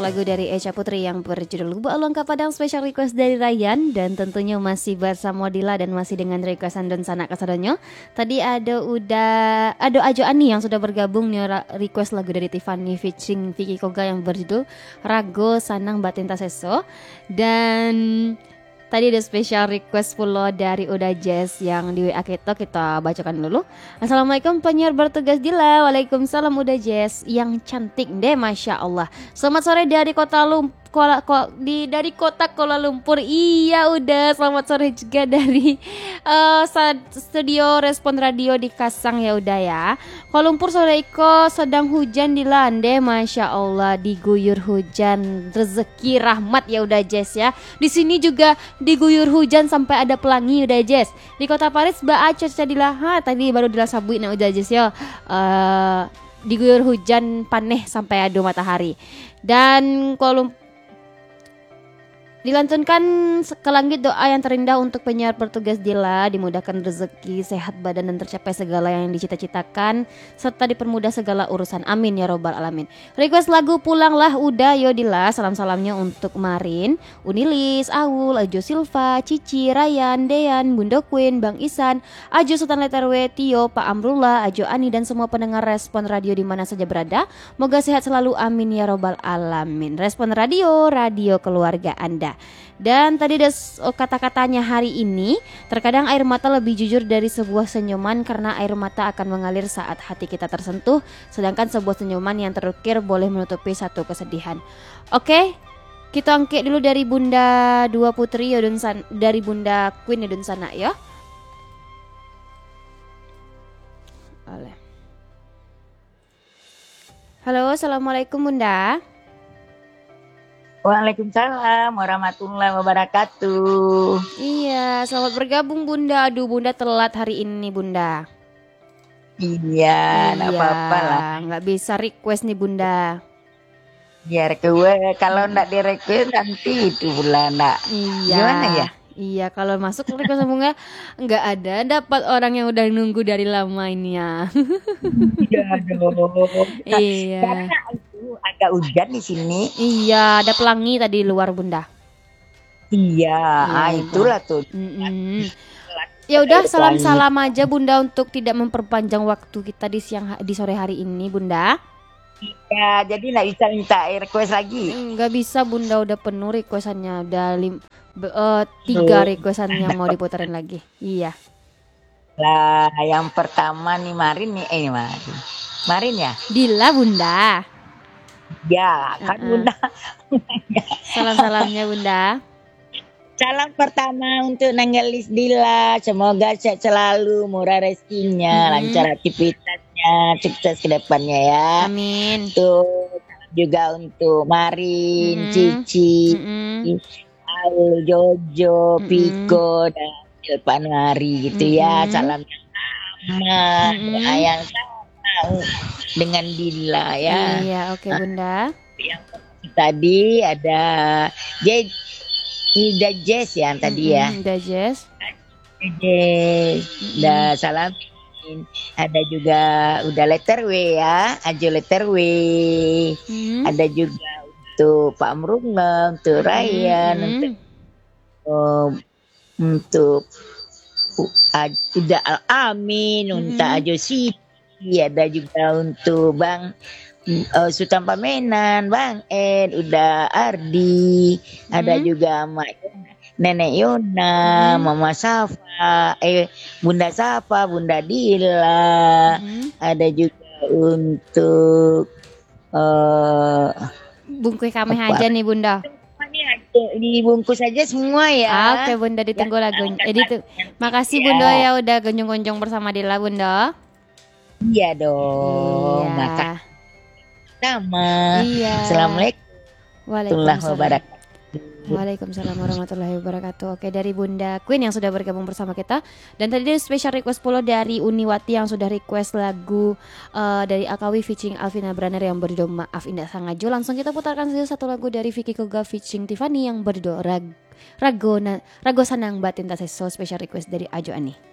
lagu dari Echa Putri yang berjudul Lubuk Alongka Padang, special request dari Ryan. Dan tentunya masih bersama Dila dan masih dengan requestan Don Sana Kasadonyo. Tadi ada Ajo Ani yang sudah bergabung nih, request lagu dari Tiffany featuring Vicky Koga yang berjudul Rago Sanang Batinta Seso. Dan tadi ada special request pula dari Uda Jazz yang di WA kita bacakan dulu. Assalamualaikum penyiar bertugas Dila. Waalaikumsalam Uda Jazz yang cantik deh, Masya Allah. Selamat sore dari dari kota Kuala Lumpur. Iya udah, selamat sore juga dari studio Respon Radio di Kasang ya udah ya. Kuala Lumpur sore iko sedang hujan di lande, Masya Allah, diguyur hujan rezeki rahmat ya udah Jess ya. Di sini juga diguyur hujan sampai ada pelangi udah Jess. Di kota Paris Mbak cuaca dilah tadi baru dilasabuin nah udah Jess ya. Diguyur hujan paneh sampai ada matahari. Dan Kuala Lumpur dilantunkan ke langit doa yang terindah untuk penyiar bertugas Dila, dimudahkan rezeki, sehat badan dan tercapai segala yang dicita-citakan serta dipermudah segala urusan. Amin ya robbal alamin. Request lagu Pulanglah udah yo Dila. Salam-salamnya untuk Marin, Unilis, Aul, Ajo Silva, Cici, Ryan, Dean, Bunda Queen, Bang Isan, Ajo Sultan Leterwe, Tio, Pak Amrullah, Ajo Ani dan semua pendengar Respon Radio di mana saja berada. Moga sehat selalu, amin ya robbal alamin. Respon Radio, radio keluarga Anda. Dan tadi ada kata-katanya hari ini, terkadang air mata lebih jujur dari sebuah senyuman karena air mata akan mengalir saat hati kita tersentuh, sedangkan sebuah senyuman yang terukir boleh menutupi satu kesedihan. Oke, kita angkat dulu dari Bunda Dua Putri dari Bunda Queen Yodun Sana ya. Halo, assalamualaikum Bunda. Waalaikumsalam warahmatullahi wabarakatuh. Iya, selamat bergabung Bunda. Aduh, Bunda telat hari ini Bunda. Iya, enggak apa-apa lah. Nggak bisa request nih Bunda. Biar kalau enggak di request nanti itu pula enggak. Iya. Gimana ya? Iya, kalau masuk request bunga nggak ada, dapat orang yang udah nunggu dari lama ini ya. Iya dong. Iya. Karena itu agak hujan di sini. Iya, ada pelangi tadi luar Bunda. Iya, itulah tuh. Ya udah, salam-salam aja Bunda untuk tidak memperpanjang waktu kita di sore hari ini Bunda. Iya, jadi nggak bisa minta request lagi. Nggak bisa Bunda, udah penuh requestannya, udah 3 requestan yang mau diputarin lagi. Iya. Lah, yang pertama nih Marin ya? Dila Bunda. Ya, kan Bunda. Salam-salamnya Bunda. Salam pertama untuk Nanggelis Dila, semoga sehat selalu, murah rezekinya, lancar aktivitasnya, sukses ke depannya ya. Amin. Tuh, salam juga untuk Marin, Cici, Aul, Jojo, Piko, dan Ilpanuari gitu ya. Salam yang sama, doa yang sama dengan Dila ya. Iya, oke Bunda. Yang tadi ada Ida Jess yang tadi ya. Ida Jess. Udah salamin. Ada juga udah letter W ya, Ajo letter W. Ada juga untuk Pak Amrunga, untuk Ryan, untuk Uda Al-Amin, untuk Ajo Siti, ada juga untuk Bang Sultan Pamenan, Bang Ed, udah Ardi, ada juga Nenek Yona, Mama Safa, Bunda Safa, Bunda Dila, ada juga untuk bungkus kami aja nih Bunda. Dibungkus aja semua ya. Oke Bunda, ditunggu lagunya. Makasih Bunda ya udah gonjong-gonjong bersama Dila Bunda. Iya dong. Iya. Sama. Iya. Assalamualaikum warahmatullahi wabarakatuh. Waalaikumsalam warahmatullahi wabarakatuh. Oke, dari Bunda Queen yang sudah bergabung bersama kita. Dan tadi ada special request pula dari Uniwati yang sudah request lagu dari Akawi featuring Alvina Braner yang berjudul Maaf Indah Sangajo. Langsung kita putarkan saja satu lagu dari Vicky Koga featuring Tiffany yang berjudul Rago Sanang Batinta Seso, special request dari Ajo Ani.